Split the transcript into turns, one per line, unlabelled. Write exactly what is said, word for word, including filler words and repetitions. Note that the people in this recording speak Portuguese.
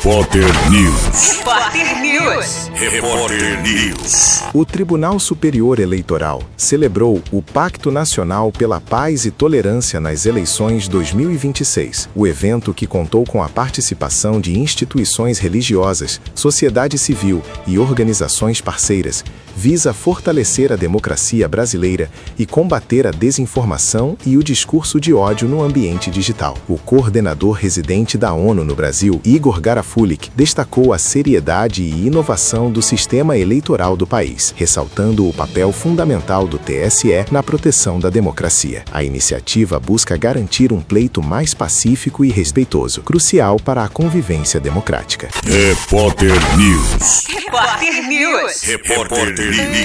Repórter News.
Repórter News.
Repórter News.
O Tribunal Superior Eleitoral celebrou o Pacto Nacional pela Paz e Tolerância nas eleições dois mil e vinte e seis. O evento, que contou com a participação de instituições religiosas, sociedade civil e organizações parceiras, visa fortalecer a democracia brasileira e combater a desinformação e o discurso de ódio no ambiente digital. O coordenador residente da ONU no Brasil, Igor Garafullik, destacou a seriedade e inovação do sistema eleitoral do país, ressaltando o papel fundamental do T S E na proteção da democracia. A iniciativa busca garantir um pleito mais pacífico e respeitoso, crucial para a convivência democrática.
Repórter News.
Repórter News.
Repórter News.